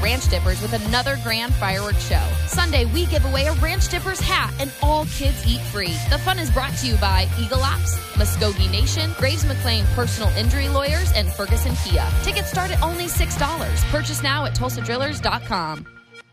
Ranch Dippers with another grand fireworks show. Sunday, we give away a Ranch Dippers hat, and all kids eat free. The fun is brought to you by Eagle Ops, Muskogee Nation, Graves McLean Personal Injury Lawyers, and Ferguson Kia. Tickets start at only $6. Purchase now at TulsaDrillers.com.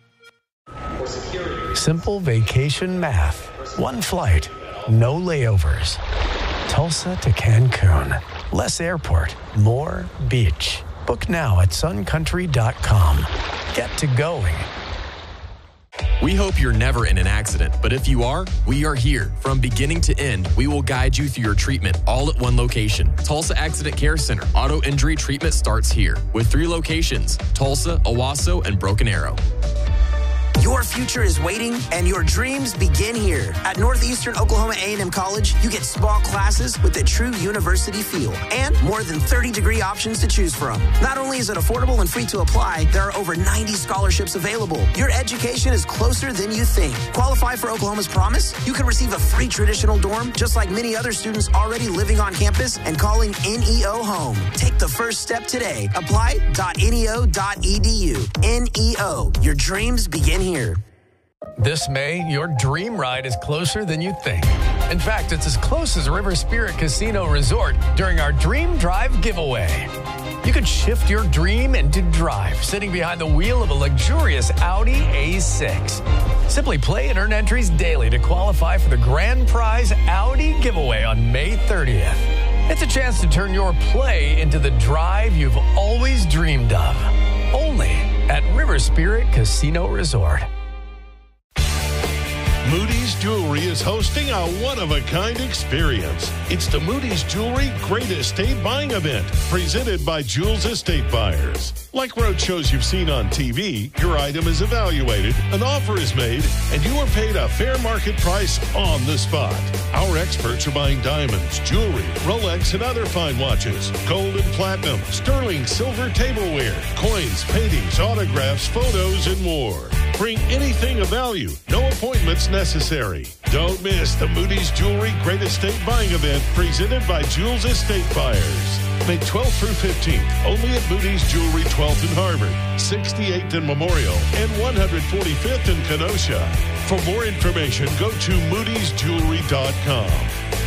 Simple vacation math. One flight, no layovers. Tulsa to Cancun. Less airport, more beach. Book now at suncountry.com. Get to going. We hope you're never in an accident, but if you are, we are here. From beginning to end, we will guide you through your treatment all at one location. Tulsa Accident Care Center. Auto injury treatment starts here with 3 locations: Tulsa, Owasso, and Broken Arrow. Your future is waiting, and your dreams begin here. At Northeastern Oklahoma A&M College, you get small classes with a true university feel and more than 30 degree options to choose from. Not only is it affordable and free to apply, there are over 90 scholarships available. Your education is closer than you think. Qualify for Oklahoma's Promise? You can receive a free traditional dorm, just like many other students already living on campus and calling NEO home. Take the first step today. Apply.neo.edu. NEO. Your dreams begin here. This May, your dream ride is closer than you think. In fact, it's as close as River Spirit Casino Resort during our Dream Drive giveaway. You could shift your dream into drive, sitting behind the wheel of a luxurious Audi A6. Simply play and earn entries daily to qualify for the grand prize Audi giveaway on May 30th. It's a chance to turn your play into the drive you've always dreamed of. Only at River Spirit Casino Resort. Moody's Jewelry is hosting a one-of-a-kind experience. It's the Moody's Jewelry Great Estate Buying Event, presented by Jules Estate Buyers. Like roadshows you've seen on TV, your item is evaluated, an offer is made, and you are paid a fair market price on the spot. Our experts are buying diamonds, jewelry, Rolex, and other fine watches, gold and platinum, sterling silver tableware, coins, paintings, autographs, photos, and more. Bring anything of value. No appointments necessary. Don't miss the Moody's Jewelry Great Estate Buying Event presented by Jules Estate Buyers. May 12th through 15th, only at Moody's Jewelry 12th and Harvard, 68th and Memorial, and 145th in Kenosha. For more information, go to moodysjewelry.com.